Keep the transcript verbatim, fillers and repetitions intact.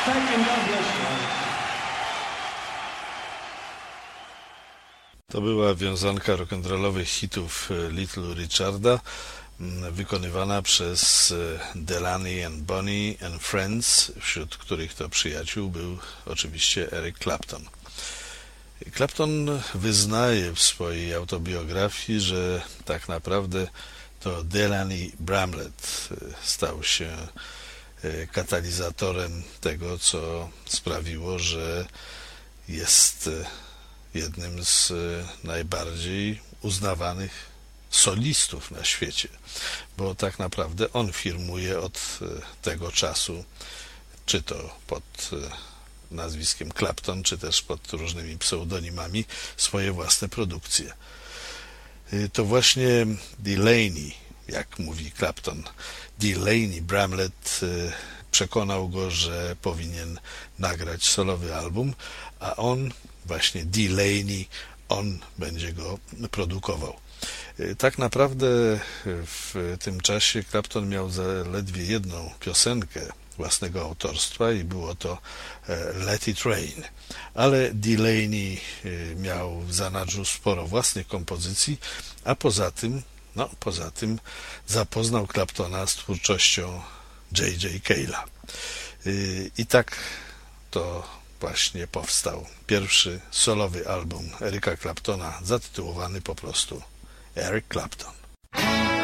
Thank you and God bless you. To była wiązanka rock'n'rollowych hitów Little Richarda, wykonywana przez Delaney and Bonnie and Friends, wśród których to przyjaciół był oczywiście Eric Clapton. Clapton wyznaje w swojej autobiografii, że tak naprawdę to Delaney Bramlett stał się katalizatorem tego, co sprawiło, że jest jednym z najbardziej uznawanych solistów na świecie, bo tak naprawdę on firmuje od tego czasu, czy to pod nazwiskiem Clapton, czy też pod różnymi pseudonimami, swoje własne produkcje. To właśnie Delaney, jak mówi Clapton, Delaney Bramlett przekonał go, że powinien nagrać solowy album, a on, właśnie Delaney, on będzie go produkował. Tak naprawdę w tym czasie Clapton miał zaledwie jedną piosenkę własnego autorstwa i było to Let It Rain, ale Delaney miał w zanadrzu sporo własnych kompozycji, a poza tym, no poza tym zapoznał Claptona z twórczością J J Cale'a. I tak to właśnie powstał pierwszy solowy album Erica Claptona, zatytułowany po prostu Eric Clapton.